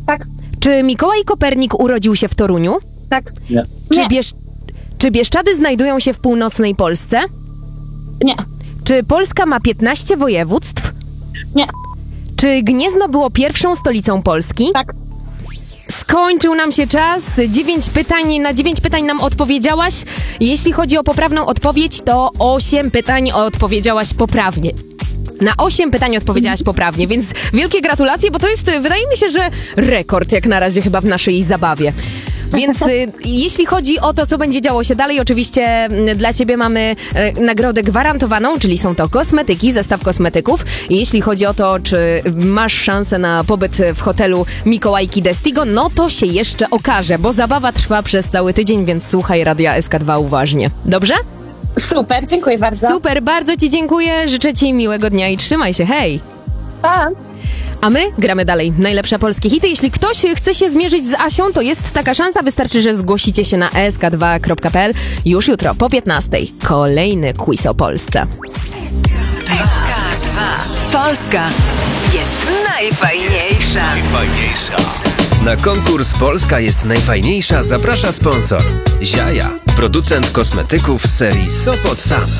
Tak. Czy Mikołaj Kopernik urodził się w Toruniu? Tak. Nie. Czy Bieszczady znajdują się w północnej Polsce? Nie. Czy Polska ma 15 województw? Nie. Czy Gniezno było pierwszą stolicą Polski? Tak. Skończył nam się czas. 9 pytań. Na 9 pytań nam odpowiedziałaś. Jeśli chodzi o poprawną odpowiedź, to 8 pytań odpowiedziałaś poprawnie. Na 8 pytań odpowiedziałaś poprawnie, więc wielkie gratulacje, bo to jest, wydaje mi się, że rekord jak na razie chyba w naszej zabawie. Więc jeśli chodzi o to, co będzie działo się dalej, oczywiście dla ciebie mamy nagrodę gwarantowaną, czyli są to kosmetyki, zestaw kosmetyków. I jeśli chodzi o to, czy masz szansę na pobyt w hotelu Mikołajki Destigo, no to się jeszcze okaże, bo zabawa trwa przez cały tydzień, więc słuchaj Radia SK2 uważnie. Dobrze? Super, dziękuję bardzo. Super, bardzo ci dziękuję, życzę ci miłego dnia i trzymaj się, hej! Pa! A my gramy dalej. Najlepsze polskie hity. Jeśli ktoś chce się zmierzyć z Asią, to jest taka szansa. Wystarczy, że zgłosicie się na sk2.pl. Już jutro po 15:00. Kolejny quiz o Polsce. SK2. Polska jest najfajniejsza. Na konkurs Polska jest najfajniejsza zaprasza sponsor Ziaja, producent kosmetyków z serii Sopot Sam.